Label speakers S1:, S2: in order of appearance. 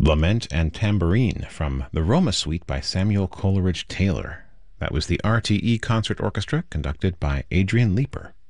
S1: Lament and Tambourine from the Roma Suite by Samuel Coleridge Taylor. That was the RTE Concert Orchestra conducted by Adrian Leeper.